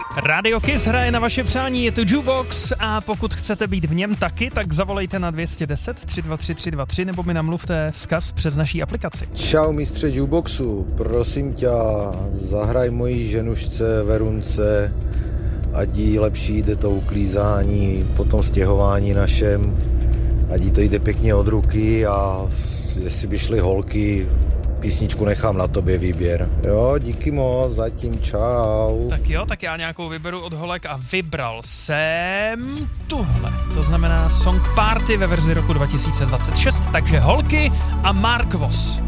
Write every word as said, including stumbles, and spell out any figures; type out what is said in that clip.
Radio Kiss hraje na vaše přání, je to Jukebox a pokud chcete být v něm taky, tak zavolejte na dvě stě deset tři dva tři tři dva tři nebo mi namluvte vzkaz přes naší aplikaci. Čau mistře Jukeboxu, prosím tě, zahraj mojí ženušce Verunce, ať jí lepší jde to uklízání, potom stěhování našem, ať jí to jde pěkně od ruky a jestli by šly holky, písničku nechám na tobě výběr. Jo, díky moc, zatím čau. Tak jo, tak já nějakou vyberu od holek a vybral jsem tuhle. To znamená Song Party ve verzi roku dva tisíce dvacet šest, takže holky a Mark Voss.